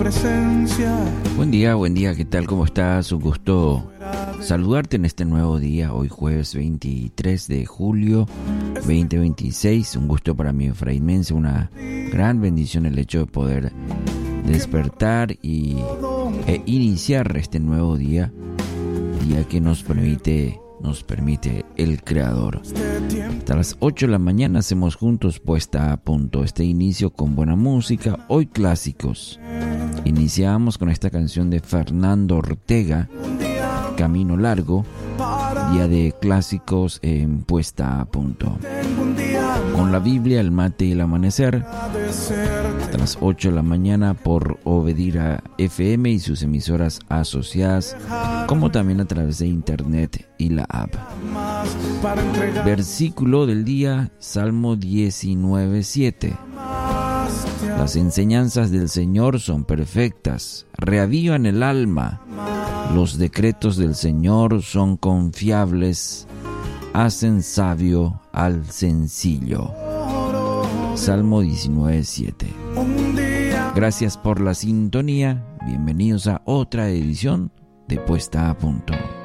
Buen día, ¿qué tal? ¿Cómo estás? Un gusto saludarte en este nuevo día, hoy jueves 23 de julio 2026. Un gusto para mí, fraimense, una gran bendición el hecho de poder despertar e iniciar este nuevo día que nos permite el Creador. Hasta las 8 de la mañana hacemos juntos puesta a punto este inicio con buena música, hoy clásicos. Iniciamos con esta canción de Fernando Ortega, Camino Largo, día de clásicos en puesta a punto. Con la Biblia, el mate y el amanecer, hasta las 8 de la mañana por Obedira FM y sus emisoras asociadas, como también a través de internet y la app. Versículo del día, Salmo 19:7. Las enseñanzas del Señor son perfectas, reavivan el alma. Los decretos del Señor son confiables, hacen sabio al sencillo. Salmo 19:7. Gracias por la sintonía. Bienvenidos a otra edición de Puesta a Punto.